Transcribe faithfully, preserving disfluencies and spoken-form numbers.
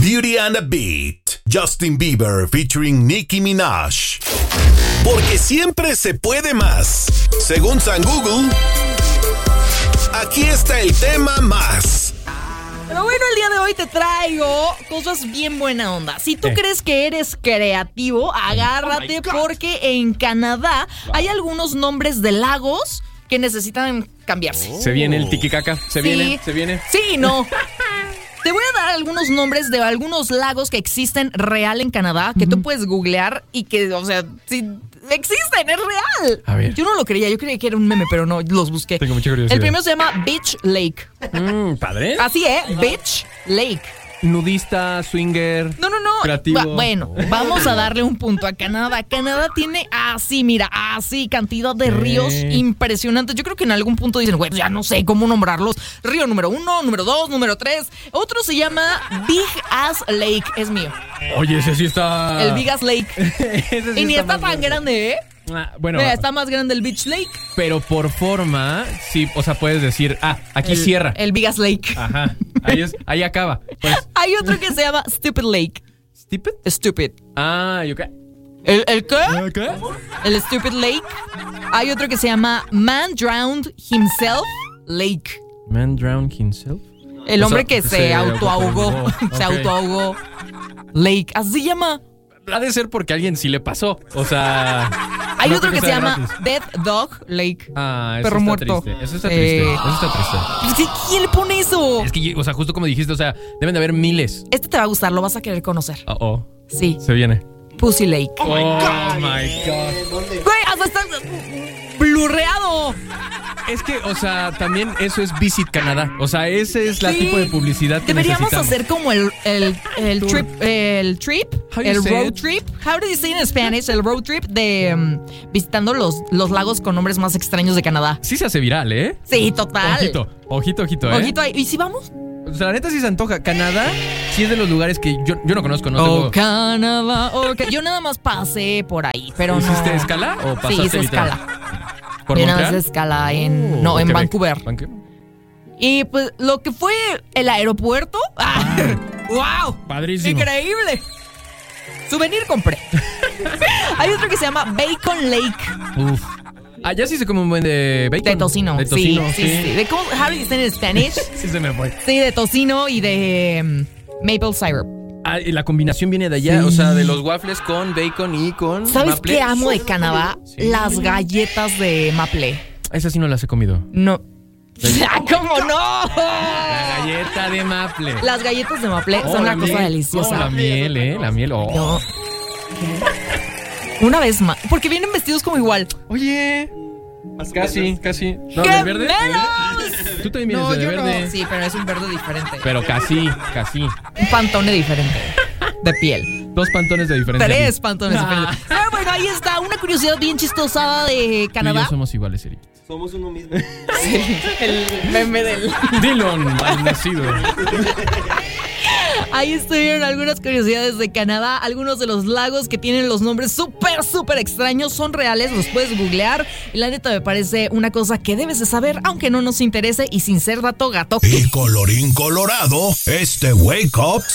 Beauty and the Beat, Justin Bieber featuring Nicki Minaj. Porque siempre se puede más. Según San Google, aquí está el tema más. Pero bueno, el día de hoy te traigo cosas bien buena onda. Si tú eh. crees que eres creativo, agárrate oh porque en Canadá wow. hay algunos nombres de lagos que necesitan cambiarse. Oh. Se viene el tiquicaca, se sí. viene, se viene. Sí, no. Te voy a dar algunos nombres de algunos lagos que existen real en Canadá, que uh-huh. tú puedes googlear y que, o sea, sí, existen, es real. A ver. Yo no lo creía, yo creía que era un meme, pero no, los busqué. Tengo mucha curiosidad. El primero se llama Beach Lake. Mm, padre. Así, ¿eh? Beach Lake. Nudista, swinger. No, no, no. Creativo. Va, bueno, vamos a darle un punto a Canadá. Canadá tiene así, mira, así, cantidad de ríos eh. impresionantes. Yo creo que en algún punto dicen, güey, ya no sé cómo nombrarlos. Río número uno, número dos, número tres. Otro se llama Big Ass Lake. Es mío. Oye, ese sí está... El Big Ass Lake. ese sí y ni está, está tan grande, ¿eh? Ah, bueno, Mira, está más grande el Beach Lake. Pero por forma, sí, o sea, puedes decir, ah, aquí el, cierra. El Big Ass Lake. Ajá, ahí, es, ahí acaba. Pues. Hay otro que se llama Stupid Lake. ¿Stupid? Stupid. Ah, ¿y qué? ¿El, el qué? ¿El qué? El Stupid Lake. Hay otro que se llama Man Drowned Himself Lake. Man Drowned Himself. El hombre o sea, que se, se autoahogó. Okay. Se autoahogó. Lake. Así se llama. Ha de ser porque a alguien sí le pasó. O sea... Hay no otro que, que se llama gratis. Death Dog Lake. Ah, eso perro está muerto. Triste. Eso está triste. Eh... Eso está triste. ¿Quién le pone eso? Es que, o sea, justo como dijiste, o sea, deben de haber miles. Este te va a gustar, lo vas a querer conocer. Oh, oh. Sí. Se viene. Pussy Lake. Oh my God. Oh my God. Güey, hasta está blurreado. Es que, o sea, también eso es Visit Canadá. O sea, ese es la sí. tipo de publicidad que deberíamos necesitamos. hacer como el, el, el trip, el trip, el road it? trip. How do you say in Spanish? El road trip de um, visitando los, los lagos con nombres más extraños de Canadá. Sí se hace viral, ¿eh? Sí, total. Ojito, ojito, ojito, ¿eh? Ojito ahí. ¿Y si vamos? O sea, la neta sí se antoja. Canadá sí es de los lugares que yo, yo no conozco, ¿no? Oh, tengo... Canadá. Okay. Yo nada más pasé por ahí, pero ¿Hiciste no. ¿Hiciste escala o pasaste Sí, hice literal? escala. ¿Por Yo Montreal? nada más escala en... Oh, no, en Quebec. Vancouver. ¿Vancouver? Y pues lo que fue el aeropuerto... ¡Ah! ¡Wow! Padrísimo. ¡Increíble! Souvenir compré. Hay otro que se llama Bacon Lake. Uf. Ah, ya sí se come un buen de bacon. De tocino. De tocino, sí. sí, sí. sí. De cómo, how do you say in Spanish? Sí se me fue. Sí, de tocino y de um, maple syrup. Ah, y la combinación viene de allá, sí. O sea, de los waffles con bacon y con ¿Sabes maple? qué amo de Canadá? Sí. Las galletas de maple. Esas sí no las he comido. No. ¿Cómo no? La galleta de maple. Las galletas de maple oh, son una miel. cosa deliciosa. Oh, la miel, ¿eh? La miel. Oh. No. Una vez más. Porque vienen vestidos como igual. Oye. Casi, casi. No, ¿Qué ¿de verde? menos? Tú también vienes no, de yo verde. No. Sí, pero es un verde diferente. Pero casi, casi. Un pantone diferente. De piel. Dos pantones de diferencia. Tres pantones ah. diferentes. Pero bueno, ahí está. Una curiosidad bien chistosada de Canadá. Tú y yo somos iguales, Eric. Somos uno mismo. Sí, el meme del... Dillon, mal nacido. Ahí estuvieron algunas curiosidades de Canadá. Algunos de los lagos que tienen los nombres súper, súper extraños son reales. Los puedes googlear. Y la neta me parece una cosa que debes de saber, aunque no nos interese y sin ser dato gato. Y colorín colorado, este Wake Up